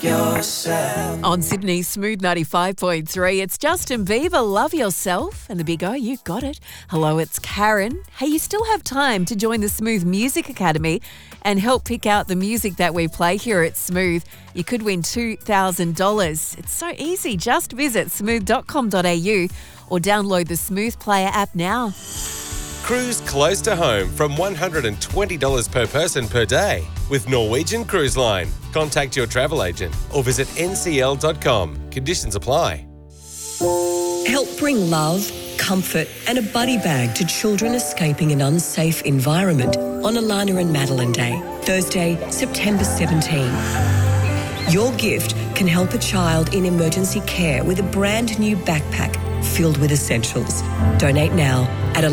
Love Yourself. On Sydney's Smooth 95.3, it's Justin Bieber, Love Yourself. And the big O, you got it. Hello, it's Karen. Hey, you still have time to join the Smooth Music Academy and help pick out the music that we play here at Smooth. You could win $2,000. It's so easy. Just visit smooth.com.au or download the Smooth Player app now. Cruise close to home from $120 per person per day with Norwegian Cruise Line. Contact your travel agent or visit ncl.com. Conditions apply. Help bring love, comfort and a buddy bag to children escaping an unsafe environment on Alana and Madeline Day, Thursday, September 17. Your gift can help a child in emergency care with a brand new backpack filled with essentials. Donate now at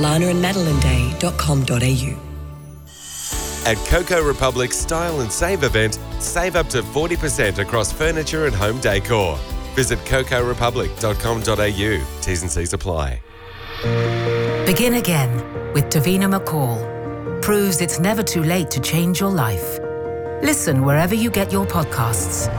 alanaandmadelineday.com.au. At Coco Republic's Style and Save event, save up to 40% across furniture and home decor. Visit cocorepublic.com.au. T's and C's apply. Begin again with Davina McCall. Proves it's never too late to change your life. Listen wherever you get your podcasts.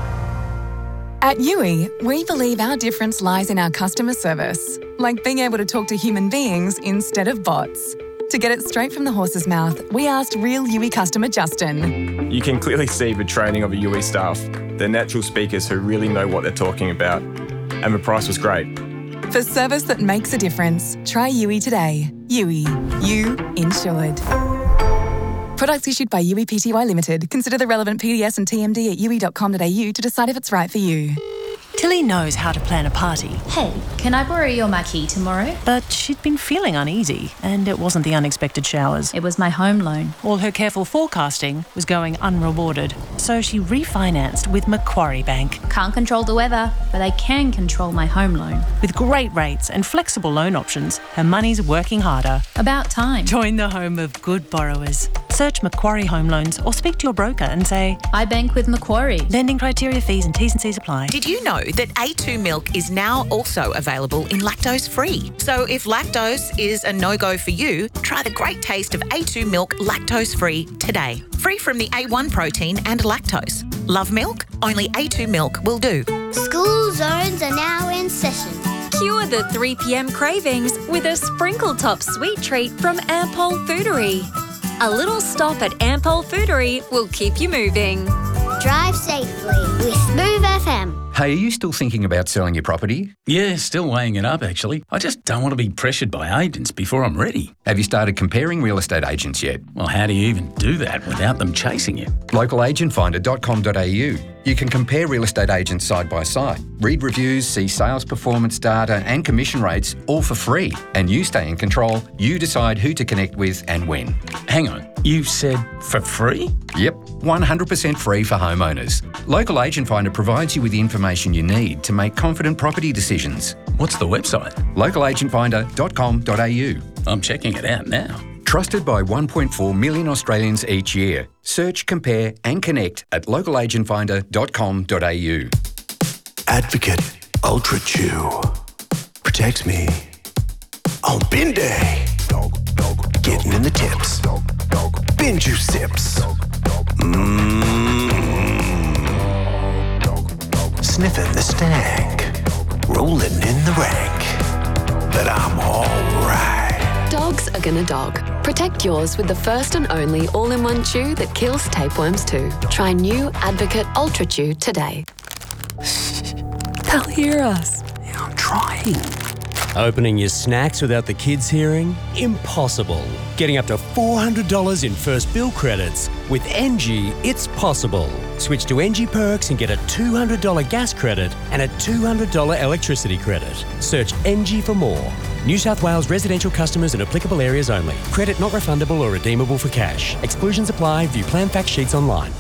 At Yui, we believe our difference lies in our customer service, like being able to talk to human beings instead of bots. To get it straight from the horse's mouth, we asked real Yui customer Justin. You can clearly see the training of the Yui staff. They're natural speakers who really know what they're talking about. And the price was great. For service that makes a difference, try Yui today. Yui, you insured. Products issued by Yui Pty Limited. Consider the relevant PDS and TMD at yui.com.au to decide if it's right for you. Tilly knows how to plan a party. Hey, can I borrow your marquee tomorrow? But she'd been feeling uneasy, and it wasn't the unexpected showers. It was my home loan. All her careful forecasting was going unrewarded, so she refinanced with Macquarie Bank. Can't control the weather, but I can control my home loan. With great rates and flexible loan options, her money's working harder. About time. Join the home of good borrowers. Search Macquarie Home Loans or speak to your broker and say, I bank with Macquarie. Lending criteria, fees and T's and C's apply. Did you know that A2 milk is now also available in lactose-free? So if lactose is a no-go for you, try the great taste of A2 milk lactose-free today. Free from the A1 protein and lactose. Love milk? Only A2 milk will do. School zones are now in session. Cure the 3 p.m. cravings with a sprinkle top sweet treat from Ampol Foodery. A little stop at Ampol Foodery will keep you moving. Drive safely with Smooth FM. Hey, are you still thinking about selling your property? Yeah, still weighing it up, actually. I just don't want to be pressured by agents before I'm ready. Have you started comparing real estate agents yet? Well, how do you even do that without them chasing you? Localagentfinder.com.au. You can compare real estate agents side by side, read reviews, see sales performance data and commission rates, all for free. And you stay in control. You decide who to connect with and when. Hang on, you said for free? Yep, 100% free for homeowners. Local Agent Finder provides you with the information you need to make confident property decisions. What's the website? Localagentfinder.com.au. I'm checking it out now. Trusted by 1.4 million Australians each year. Search, compare and connect at localagentfinder.com.au. Advocate Ultra Chew protects me on bin day. Getting in the tips. Bin juice sips. Sniffing the stank. Rolling in the rank. But I'm alright. Dogs are gonna dog. Protect yours with the first and only all-in-one chew that kills tapeworms too. Try new Advocate Ultra Chew today. They'll hear us. Yeah, I'm trying. Opening your snacks without the kids hearing? Impossible. Getting up to $400 in first bill credits. With NG, it's possible. Switch to NG Perks and get a $200 gas credit and a $200 electricity credit. Search NG for more. New South Wales residential customers in applicable areas only. Credit not refundable or redeemable for cash. Exclusions apply. View plan fact sheets online.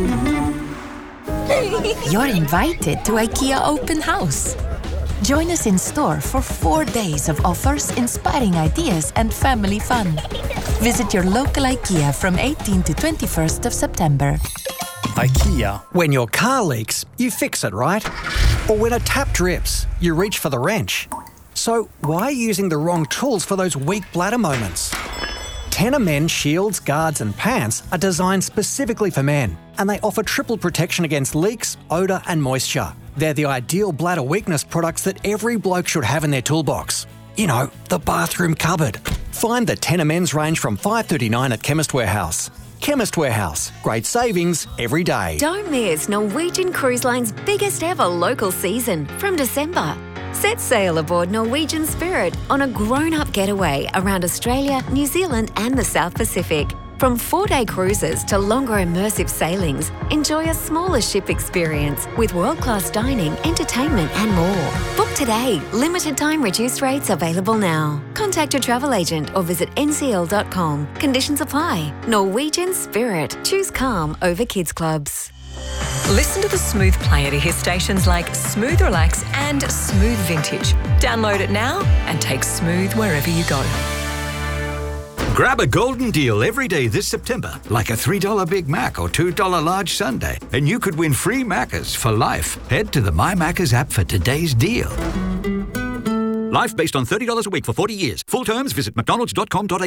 You're invited to IKEA Open House. Join us in store for 4 days of offers, inspiring ideas and family fun. Visit your local IKEA from 18 to 21st of September. IKEA. When your car leaks, you fix it, right? Or when a tap drips, you reach for the wrench. So why are you using the wrong tools for those weak bladder moments? Tenor Men shields, guards and pants are designed specifically for men and they offer triple protection against leaks, odour and moisture. They're the ideal bladder weakness products that every bloke should have in their toolbox. You know, the bathroom cupboard. Find the Tenor Men's range from $5.39 at Chemist Warehouse. Chemist Warehouse. Great savings every day. Don't miss Norwegian Cruise Line's biggest ever local season from December. Set sail aboard Norwegian Spirit on a grown-up getaway around Australia, New Zealand and the South Pacific. From 4-day cruises to longer immersive sailings, enjoy a smaller ship experience with world-class dining, entertainment and more. Book today. Limited time reduced rates available now. Contact your travel agent or visit ncl.com. Conditions apply. Norwegian Spirit. Choose calm over kids clubs. Listen to the Smooth Player to hear stations like Smooth Relax and Smooth Vintage. Download it now and take Smooth wherever you go. Grab a golden deal every day this September, like a $3 Big Mac or $2 large sundae, and you could win free Maccas for life. Head to the My Maccas app for today's deal. Life based on $30 a week for 40 years. Full terms, visit mcdonalds.com.au.